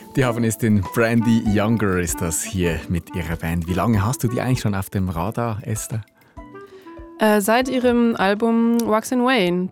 Die Harfenistin Brandy Younger ist das hier mit ihrer Band. Wie lange hast du die eigentlich schon auf dem Radar, Esther? Seit ihrem Album Wax and Wayne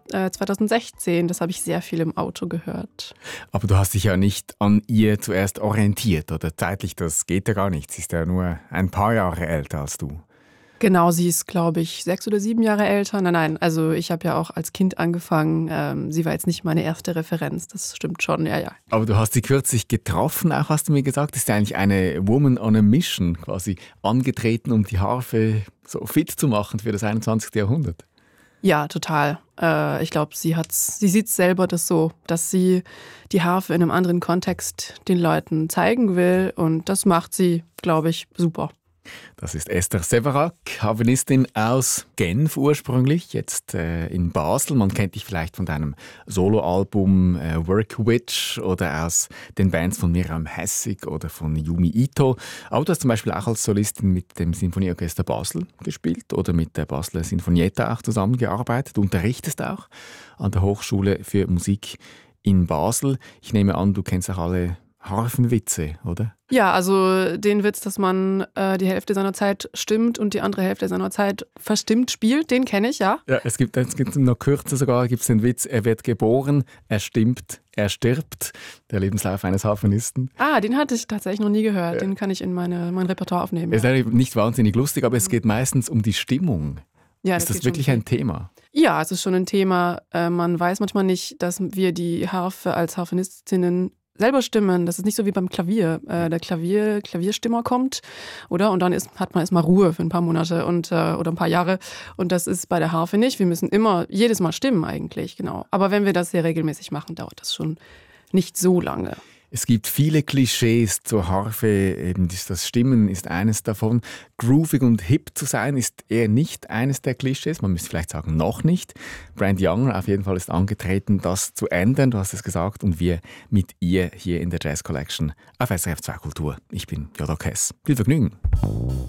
2016. Das habe ich sehr viel im Auto gehört. Aber du hast dich ja nicht an ihr zuerst orientiert, oder? Zeitlich, das geht ja gar nicht. Sie ist ja nur ein paar Jahre älter als du. Genau, sie ist, glaube ich, 6 oder 7 Jahre älter. Nein, also ich habe ja auch als Kind angefangen. Sie war jetzt nicht meine erste Referenz, das stimmt schon, ja. Aber du hast sie kürzlich getroffen, auch hast du mir gesagt. Ist ja eigentlich eine Woman on a Mission, quasi angetreten, um die Harfe so fit zu machen für das 21. Jahrhundert. Ja, total. Ich glaube, sie sieht selber das so, dass sie die Harfe in einem anderen Kontext den Leuten zeigen will. Und das macht sie, glaube ich, super. Das ist Esther Severac, Harfenistin aus Genf ursprünglich, jetzt in Basel. Man kennt dich vielleicht von deinem Soloalbum Work Witch oder aus den Bands von Miriam Hessig oder von Yumi Ito. Aber du hast zum Beispiel auch als Solistin mit dem Sinfonieorchester Basel gespielt oder mit der Basler Sinfonietta auch zusammengearbeitet. Du unterrichtest auch an der Hochschule für Musik in Basel. Ich nehme an, du kennst auch alle Harfenwitze, oder? Ja, also den Witz, dass man die Hälfte seiner Zeit stimmt und die andere Hälfte seiner Zeit verstimmt spielt, den kenne ich, ja. Ja, es gibt noch kürzer sogar, gibt es den Witz, er wird geboren, er stimmt, er stirbt. Der Lebenslauf eines Harfenisten. Den hatte ich tatsächlich noch nie gehört. Den kann ich in mein Repertoire aufnehmen. Es ist nicht wahnsinnig lustig, aber es geht meistens um die Stimmung. Ja, ist das wirklich ein Thema? Ja, es ist schon ein Thema. Man weiß manchmal nicht, dass wir die Harfe als Harfenistinnen selber stimmen. Das ist nicht so wie beim Klavier. Der Klavierstimmer kommt, oder? Und dann hat man erstmal Ruhe für ein paar Monate oder ein paar Jahre. Und das ist bei der Harfe nicht. Wir müssen jedes Mal stimmen eigentlich, genau. Aber wenn wir das sehr regelmäßig machen, dauert das schon nicht so lange. Es gibt viele Klischees zur Harfe, eben das Stimmen ist eines davon. Groovig und hip zu sein ist eher nicht eines der Klischees, man müsste vielleicht sagen, noch nicht. Brandy Younger auf jeden Fall ist angetreten, das zu ändern, du hast es gesagt, und wir mit ihr hier in der Jazz Collection auf SRF 2 Kultur. Ich bin Jodo Kess. Viel Vergnügen!